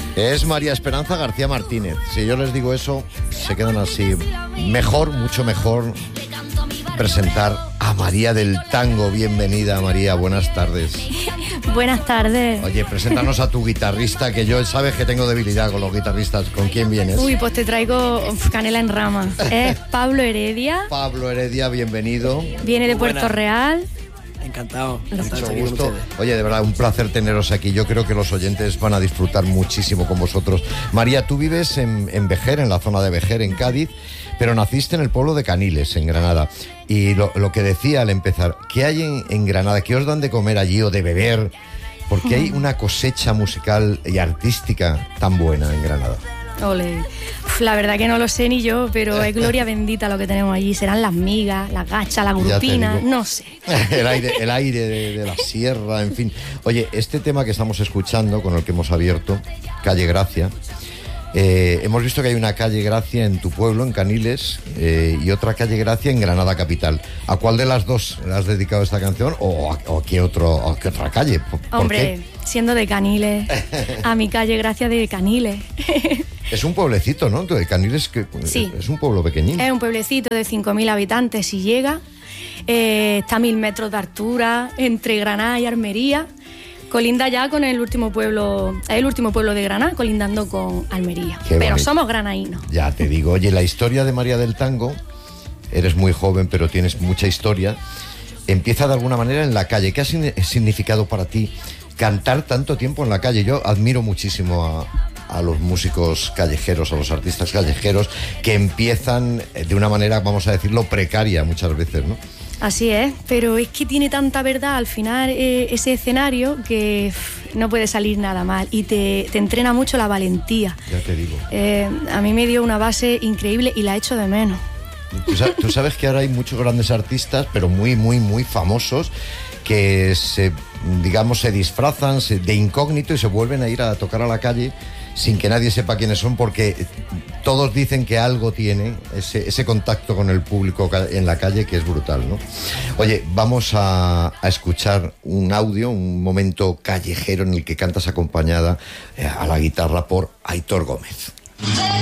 Es María Esperanza García Martínez. Si yo les digo eso, se quedan así. Mejor, mucho mejor presentar a María del Tango. Bienvenida, María, buenas tardes. Buenas tardes. Oye, preséntanos a tu guitarrista, que yo sabes que tengo debilidad con los guitarristas. ¿Con quién vienes? Uy, pues te traigo canela en rama. Es Pablo Heredia. Pablo Heredia, bienvenido. Viene de Puerto Real. Encantado. Mucho gusto. Oye, de verdad, un placer teneros aquí. Yo creo que los oyentes van a disfrutar muchísimo con vosotros. María, tú vives en Vejer, en la zona de Vejer, en Cádiz, pero naciste en el pueblo de Caniles, en Granada. Y lo que decía al empezar, ¿qué hay en Granada? ¿Qué os dan de comer allí o de beber? Porque hay una cosecha musical y artística tan buena en Granada. Ole. La verdad que no lo sé ni yo, pero es gloria bendita lo que tenemos allí. Serán las migas, las gachas, la grupina, no sé. El aire de la sierra, en fin. Oye, este tema que estamos escuchando, con el que hemos abierto, Calle Gracia, hemos visto que hay una Calle Gracia en tu pueblo, en Caniles, y otra Calle Gracia en Granada capital. ¿A cuál de las dos le has dedicado esta canción o a qué otra calle? ¿Por Hombre, qué? siendo de Caniles, a mi Calle Gracia de Caniles. Es un pueblecito, ¿no? De Caniles, que sí. Es un pueblo pequeñín. Es un pueblecito de 5.000 habitantes si llega. Está a 1.000 metros de altura, entre Granada y Almería. Colinda ya con el último pueblo de Granada, colindando con Almería. Qué pero bonito. somos granaínos. Ya te digo, oye, la historia de María del Tango, eres muy joven, pero tienes mucha historia. Empieza de alguna manera en la calle. ¿Qué ha significado para ti cantar tanto tiempo en la calle? Yo admiro muchísimo a los músicos callejeros, a los artistas callejeros, que empiezan de una manera, vamos a decirlo, precaria muchas veces, ¿no? Así es, pero es que tiene tanta verdad al final ese escenario que no puede salir nada mal y te entrena mucho la valentía. Ya te digo. A mí me dio una base increíble y la echo de menos. Tú sabes que ahora hay muchos grandes artistas, pero muy, muy, muy famosos, que se disfrazan de incógnito y se vuelven a ir a tocar a la calle sin que nadie sepa quiénes son, porque todos dicen que algo tiene ese contacto con el público en la calle que es brutal, ¿no? Oye, vamos a escuchar un audio, un momento callejero en el que cantas acompañada a la guitarra por Aitor Gómez.